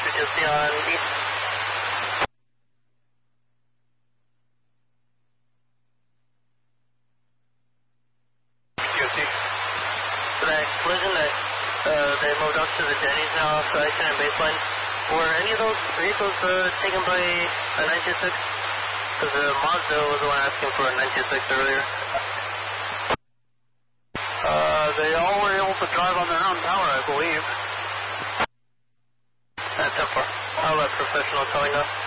2C on east. QC. So that collision that they moved up to the Denny's now, so I and baseline. Were any of those vehicles taken by a 926? Because Mazda was the one asking for a 926 earlier. They all were able to drive on their own power, I believe. That's 10-4. I'll let professional calling up.